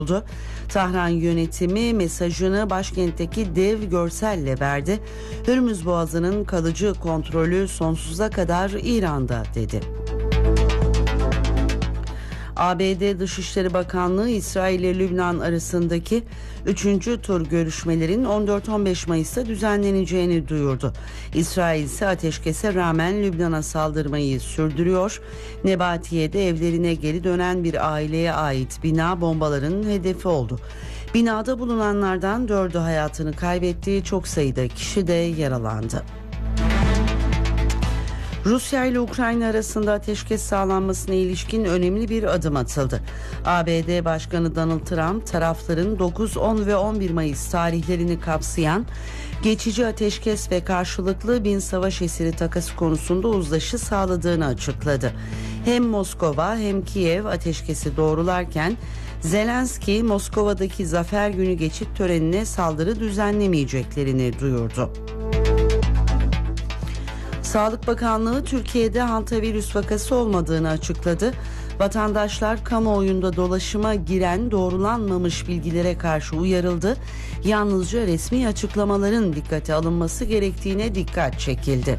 Tahran yönetimi mesajını başkentteki dev görselle verdi. Hürmüz Boğazı'nın kalıcı kontrolü sonsuza kadar İran'da dedi. ABD Dışişleri Bakanlığı İsrail ile Lübnan arasındaki 3. tur görüşmelerin 14-15 Mayıs'ta düzenleneceğini duyurdu. İsrail ise ateşkese rağmen Lübnan'a saldırmayı sürdürüyor. Nebatiye'de evlerine geri dönen bir aileye ait bina bombaların hedefi oldu. Binada bulunanlardan 4'ü hayatını kaybetti, çok sayıda kişi de yaralandı. Rusya ile Ukrayna arasında ateşkes sağlanmasına ilişkin önemli bir adım atıldı. ABD Başkanı Donald Trump tarafların 9, 10 ve 11 Mayıs tarihlerini kapsayan geçici ateşkes ve karşılıklı bin savaş esiri takası konusunda uzlaşı sağladığını açıkladı. Hem Moskova hem Kiev ateşkesi doğrularken Zelenski Moskova'daki Zafer Günü geçit törenine saldırı düzenlemeyeceklerini duyurdu. Sağlık Bakanlığı Türkiye'de hantavirüs vakası olmadığını açıkladı. Vatandaşlar kamuoyunda dolaşıma giren doğrulanmamış bilgilere karşı uyarıldı. Yalnızca resmi açıklamaların dikkate alınması gerektiğine dikkat çekildi.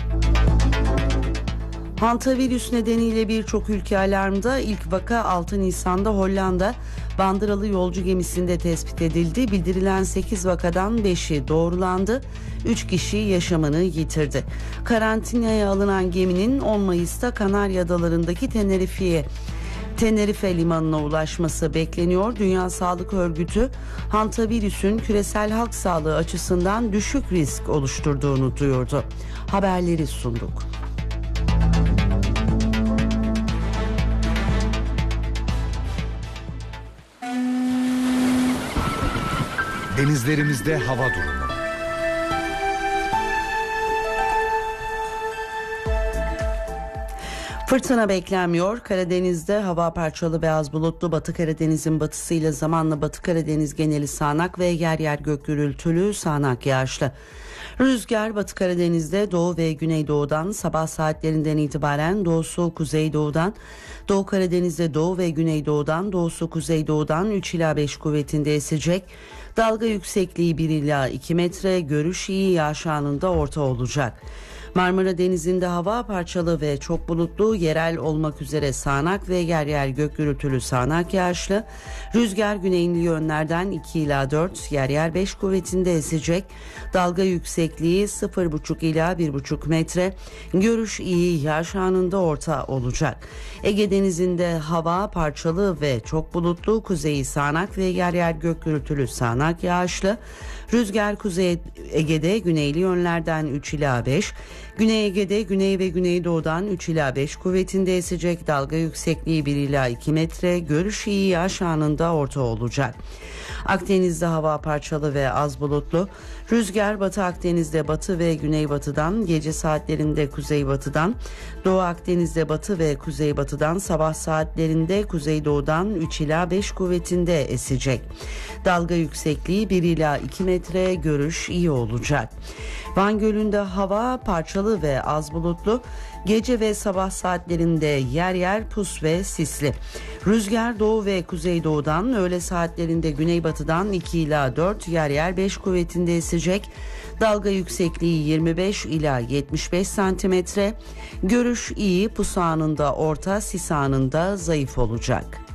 Hantavirüs nedeniyle birçok ülke alarmda. İlk vaka 6 Nisan'da Hollanda bandıralı yolcu gemisinde tespit edildi. Bildirilen 8 vakadan 5'i doğrulandı. 3 kişi yaşamını yitirdi. Karantinaya alınan geminin 10 Mayıs'ta Kanarya Adaları'ndaki Tenerife limanına ulaşması bekleniyor. Dünya Sağlık Örgütü hantavirüsün küresel halk sağlığı açısından düşük risk oluşturduğunu duyurdu. Haberleri sunduk. Denizlerimizde hava durumu. Fırtına beklenmiyor. Karadeniz'de hava parçalı ve az bulutlu. Batı Karadeniz'in batısıyla zamanla Batı Karadeniz geneli sağanak ve yer yer gök gürültülü sağanak yağışlı. Rüzgar Batı Karadeniz'de doğu ve güneydoğudan, sabah saatlerinden itibaren doğusu kuzeydoğudan, Doğu Karadeniz'de doğu ve güneydoğudan, doğusu kuzeydoğudan 3 ila 5 kuvvetinde esecek. Dalga yüksekliği 1 ila 2 metre, görüş iyi, yağış anında orta olacak. Marmara Denizi'nde hava parçalı ve çok bulutlu, yerel olmak üzere sağanak ve yer yer gök gürültülü sağanak yağışlı. Rüzgar güneyli yönlerden 2 ila 4, yer yer 5 kuvvetinde esecek. Dalga yüksekliği 0,5 ila 1,5 metre. Görüş iyi, yağış anında orta olacak. Ege Denizi'nde hava parçalı ve çok bulutlu, kuzeyi sağanak ve yer yer gök gürültülü sağanak yağışlı. Rüzgar Kuzey Ege'de güneyli yönlerden 3 ila 5, Güney Ege'de güney ve güneydoğudan 3 ila 5 kuvvetinde esecek. Dalga yüksekliği 1 ila 2 metre, görüş iyi, yağış anında orta olacak. Akdeniz'de hava parçalı ve az bulutlu. Rüzgar Batı Akdeniz'de batı ve güneybatıdan, gece saatlerinde kuzeybatıdan, Doğu Akdeniz'de batı ve kuzeybatıdan, sabah saatlerinde kuzeydoğudan 3 ila 5 kuvvetinde esecek. Dalga yüksekliği 1 ila 2 metre, görüş iyi olacak. Van Gölü'nde hava parçalı ve az bulutlu. Gece ve sabah saatlerinde yer yer pus ve sisli. Rüzgar doğu ve kuzeydoğudan, öğle saatlerinde güneybatıdan 2 ila 4, yer yer 5 kuvvetinde esecek. Dalga yüksekliği 25 ila 75 santimetre. Görüş iyi, pus anında orta, sis anında zayıf olacak.